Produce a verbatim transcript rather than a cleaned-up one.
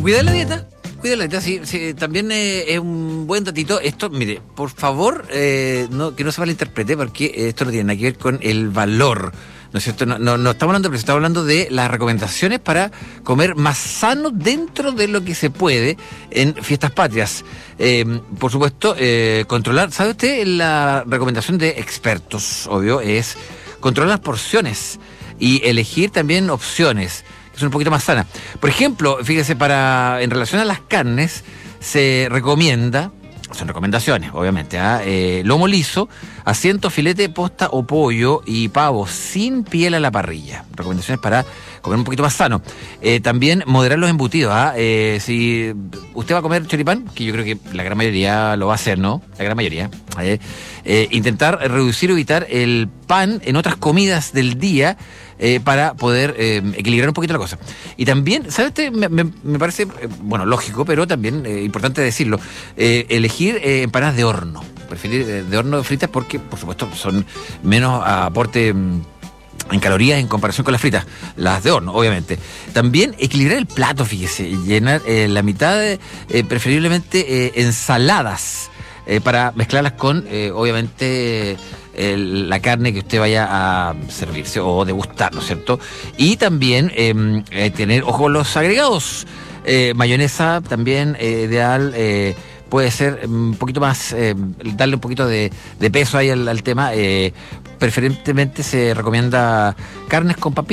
cuida la dieta. Cuida la dieta, sí, sí, también eh, es un buen datito. Esto, mire, por favor, eh, no, que no se malinterprete, porque esto no tiene nada que ver con el valor, ¿no es cierto? No, no, no estamos hablando, pero estamos hablando de las recomendaciones para comer más sano dentro de lo que se puede en fiestas patrias. Eh, por supuesto, eh, controlar, ¿sabe usted? La recomendación de expertos, obvio, es controlar las porciones y elegir también opciones que son un poquito más sanas. Por ejemplo, fíjese, para en relación a las carnes, se recomienda, son recomendaciones, obviamente, ¿eh? Eh, lomo liso, asiento, filete, posta o pollo y pavo sin piel a la parrilla. Recomendaciones para comer un poquito más sano. Eh, también moderar los embutidos. ¿eh? Eh, si usted va a comer choripán, que yo creo que la gran mayoría lo va a hacer, ¿no? La gran mayoría. ¿eh? Eh, intentar reducir o evitar el pan en otras comidas del día, Eh, para poder eh, equilibrar un poquito la cosa. Y también, ¿sabes? Me, me, me parece, eh, bueno, lógico, pero también eh, importante decirlo, eh, elegir eh, empanadas de horno, preferir eh, de horno fritas porque, por supuesto, son menos aporte mm, en calorías en comparación con las fritas, las de horno, obviamente. También equilibrar el plato, fíjese, llenar eh, la mitad, de, eh, preferiblemente eh, ensaladas, eh, para mezclarlas con, eh, obviamente, El, la carne que usted vaya a servirse o degustar, ¿no es cierto? Y también eh, eh, tener ojo los agregados. Eh, mayonesa también eh, ideal, eh, puede ser un poquito más, eh, darle un poquito de, de peso ahí al, al tema. Eh, preferentemente se recomienda carnes con papitas.